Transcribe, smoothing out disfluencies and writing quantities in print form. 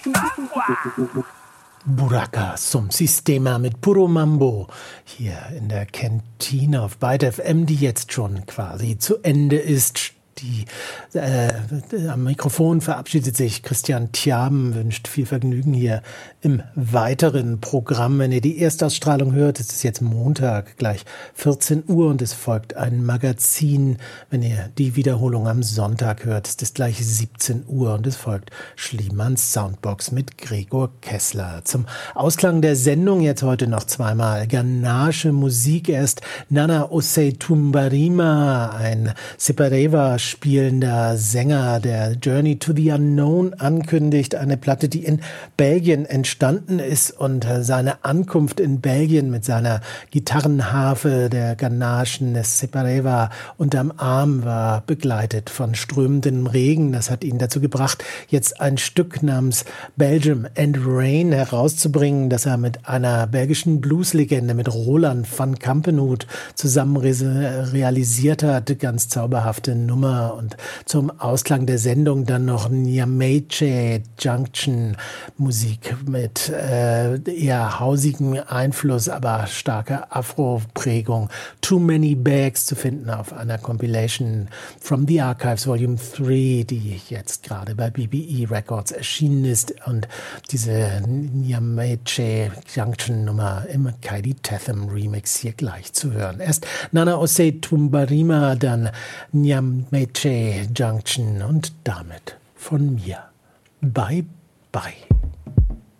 Buraka Sum Sistema mit Puro Mambo hier in der Kantine auf Byte FM, die jetzt schon quasi zu Ende ist. Am Mikrofon verabschiedet sich Christian Tjaben, wünscht viel Vergnügen hier im weiteren Programm. Wenn ihr die Erstausstrahlung hört, ist es jetzt Montag, gleich 14 Uhr und es folgt ein Magazin. Wenn ihr die Wiederholung am Sonntag hört, ist es gleich 17 Uhr und es folgt Schliemanns Soundbox mit Gregor Kessler. Zum Ausklang der Sendung jetzt heute noch zweimal ghanaische Musik. Erst Nana Osei Tumbarima, ein Separeva spielender Sänger, der Journey to the Unknown ankündigt, eine Platte, die in Belgien entstanden ist und seine Ankunft in Belgien mit seiner Gitarrenharfe der ghanaischen Separeva unterm Arm war begleitet von strömendem Regen. Das hat ihn dazu gebracht, jetzt ein Stück namens Belgium and Rain herauszubringen, das er mit einer belgischen Blueslegende, mit Roland van Kampenhout zusammen realisiert hat. Ganz zauberhafte Nummer. Und zum Ausklang der Sendung dann noch Nyamache Junction, Musik mit eher hausigem Einfluss, aber starker Afro-Prägung. Too Many Bags zu finden auf einer Compilation From the Archives Volume 3, die jetzt gerade bei BBE Records erschienen ist. Und diese Nyamache Junction Nummer im Kaidi Tatham Remix hier gleich zu hören. Erst Nana Osei Tumbarima, dann Nyamache Junction und damit von mir. Bye, bye.